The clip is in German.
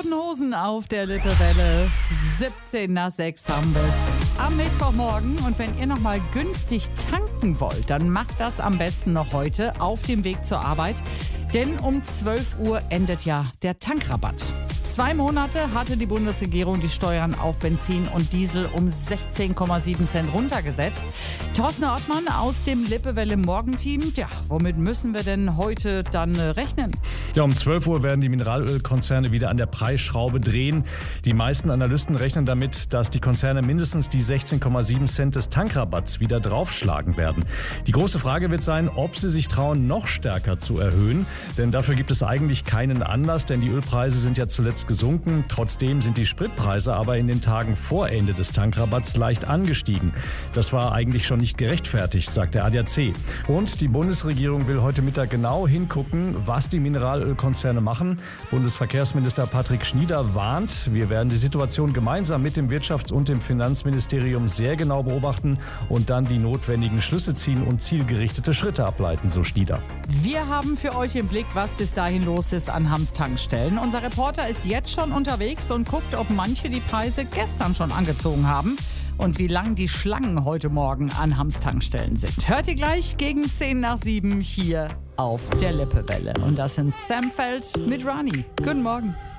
Toten Hosen auf der Lippewelle. 7:17 haben wir's am Mittwochmorgen. Und wenn ihr noch mal günstig tanken wollt, dann macht das am besten noch heute auf dem Weg zur Arbeit. Denn um 12 Uhr endet ja der Tankrabatt. 2 Monate hatte die Bundesregierung die Steuern auf Benzin und Diesel um 16,7 Cent runtergesetzt. Thorsten Ortmann aus dem Lippewelle Morgenteam. Tja, womit müssen wir denn heute dann rechnen? Ja, um 12 Uhr werden die Mineralölkonzerne wieder an der Preisschraube drehen. Die meisten Analysten rechnen damit, dass die Konzerne mindestens die 16,7 Cent des Tankrabatts wieder draufschlagen werden. Die große Frage wird sein, ob sie sich trauen, noch stärker zu erhöhen. Denn dafür gibt es eigentlich keinen Anlass, denn die Ölpreise sind ja zuletzt gesunken. Trotzdem sind die Spritpreise aber in den Tagen vor Ende des Tankrabatts leicht angestiegen. Das war eigentlich schon nicht gerechtfertigt, sagt der ADAC. Und die Bundesregierung will heute Mittag genau hingucken, was die Mineralölkonzerne machen. Bundesverkehrsminister Patrick Schnieder warnt, wir werden die Situation gemeinsam mit dem Wirtschafts- und dem Finanzministerium sehr genau beobachten und dann die notwendigen Schlüsse ziehen und zielgerichtete Schritte ableiten, so Schnieder. Wir haben für euch im Blick, was bis dahin los ist an Hams Tankstellen. Unser Reporter ist jetzt schon unterwegs und guckt, ob manche die Preise gestern schon angezogen haben und wie lang die Schlangen heute Morgen an Hams Tankstellen sind. Hört ihr gleich gegen 6:10 hier auf der Lippewelle. Und das sind Sam Feld mit Rani. Guten Morgen.